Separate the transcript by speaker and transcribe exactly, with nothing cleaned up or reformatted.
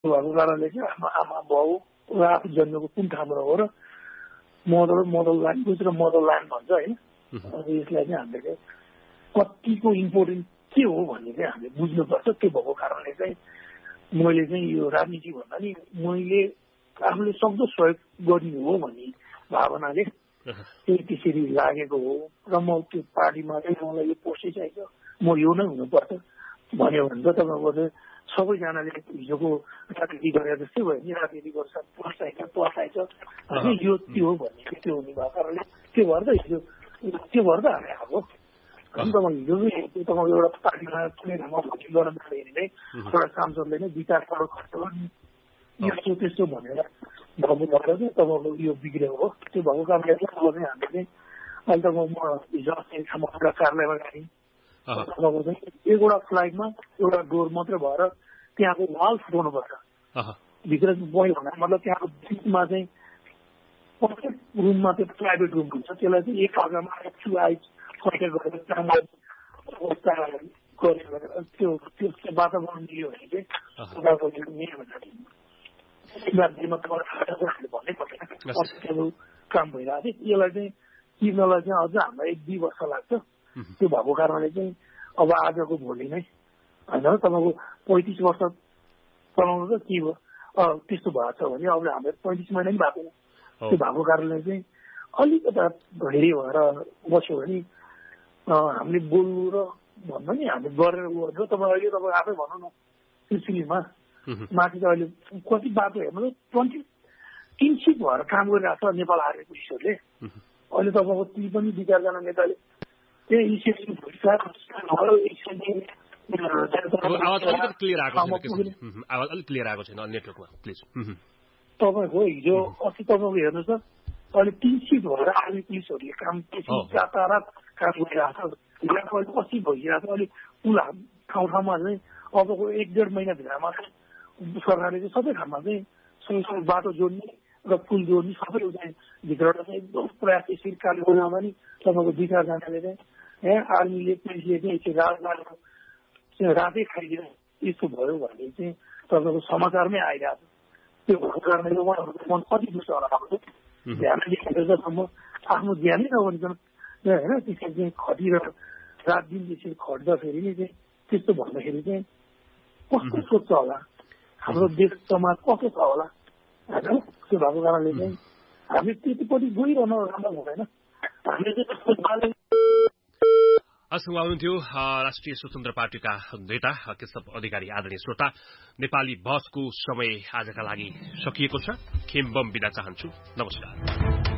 Speaker 1: भएको कारणले चाहिँ आफ्नो आमा बाउ र आफू जन्मेको कुन ठाउँबाट हो र मदर मदर ल्यान्ड गुजर मदर ल्यान्ड भन्छ होइन। यसलाई चाहिँ हामीले कतिको इम्पोर्टेन्ट के हो भन्ने चाहिँ हामीले बुझ्नुपर्छ। त्यो भएको कारणले चाहिँ मैले चाहिँ यो राजनीति भन्दा नि मैले आफूले सक्दो सहयोग गर्ने हो भन्ने भावनाले त्यही त्यसरी लागेको हो र म त्यो पार्टीमा चाहिँ मलाई यो पोस्टै चाहिन्छ, म यो नै हुनुपर्छ भन्यो भने त तपाईँको चाहिँ सबैजनाले हिजोको राजनीति गरेर जस्तै भयो नि, राजनीति गर्छ पोस्ट चाहिन्छ पोस्ट चाहिन्छ होइन, यो त्यो हो भन्ने त्यो हुने भएको कारणले त्यो भएर त हिजो त्यो भएर त हामी आएको होइन। तपाईँ हिजो चाहिँ तपाईँको एउटा पार्टीमा कुनै ठाउँमा भोटिङ गर्न जाँदाखेरि नै एउटा सांसदले नै दुई चार करोड खर्च गर्ने यस्तो त्यस्तो भनेर भएको भएर चाहिँ तपाईँको यो बिग्रेको हो। त्यो भएको कारणले चाहिँ अब चाहिँ हामीले चाहिँ अहिले त म हिजो अस्ति ठाउँमा एउटा कार्यालयमा गएँ, तपाईँको चाहिँ एकवटा फ्लाइटमा एउटा डोर मात्रै भएर त्यहाँको वाल फुटाउनुपर्छ भित्र गयो भने, मतलब त्यहाँको बिचमा चाहिँ प्रत्येक रुममा त्यो प्राइभेट रुम हुन्छ, त्यसलाई चाहिँ एक अर्कामा चुआइ फर्केर गरेर काम अवस्था गरेर त्यो त्यो वातावरण दियो भने चाहिँ तपाईँको मेन राज्यमा तपाईँले भन्नै पर्दैन अप्ठ्यारो काम भइरहेको थियो। यसलाई चाहिँ तिर्नलाई चाहिँ अझ हामीलाई एक दुई वर्ष लाग्छ। त्यो भएको कारणले चाहिँ अब आजको भोलि नै होइन तपाईँको पैँतिस वर्ष चलाउनु त के भयो त्यस्तो भएको छ भने अब हाम्रो पैँतिस महिना पनि भएको त्यो भएको कारणले चाहिँ अलिकता धेरै भएर बस्यो भने हामीले बोल्नु र भन्दा नि हामीले गरेर गर्नु। तपाईँ अहिले तपाईँ आफै भनौँ न सिलसिलीमा माथि त अहिले कति बाटो हेर्नु ट्वेन्टी तिन सिट भएर काम गरिरहेको छ नेपाल आर्मी पुलिसहरूले। अहिले तपाईँको ती पनि दुई चारजना नेताले त्यही इसेन्सियल तपाईँको हिजो अस्ति तपाईँको हेर्नुहोस् त अहिले तिन सिट भएर आर्मी पुलिसहरूले काम रातारात काम गरिरहेको छ। यहाँ अहिले कति भइरहेको छ अहिले पुल ठाउँ ठाउँमा चाहिँ अबको एक डेढ महिनाभित्रमा सरकारले चाहिँ सबै ठाउँमा चाहिँ सँगसँगै बाटो जोड्ने र पुल जोड्ने सबै चाहिँ भित्रबाट चाहिँ एकदम प्रयास यसरी कार्य गर्नमा नि तपाईँको दुई चारजनाले चाहिँ ए आर्मीले पुलिसले चाहिँ यसरी रात लागेको रातै खाइदियो यस्तो भयो भन्ने चाहिँ तपाईँको समाचारमै आइरहेको छ। त्यो भएको कारणले उहाँहरूको मन कति दुःख होला भएको ध्यान दिएर म आफ्नो ज्यानै नभनिकन होइन त्यसरी चाहिँ खटिएर रात दिन त्यसरी खट्दाखेरि नै चाहिँ त्यस्तो भन्दाखेरि चाहिँ कस्तो सोच्छ होला हाम्रो देश समाज कस्तो छ होला होइन। त्यो भएको कारणले चाहिँ हामी त्यतिपट्टि गइरहनु राम्रो हुँदैन। हामीले चाहिँ
Speaker 2: आजसँग आउनुहुन्थ्यो राष्ट्रिय स्वतन्त्र पार्टीका नेता केशव अधिकारी। आदरणीय श्रोता, नेपाली बहसको समय आजका लागि सकिएको छ। खेम बम बिदा चाहन्छु। नमस्कार।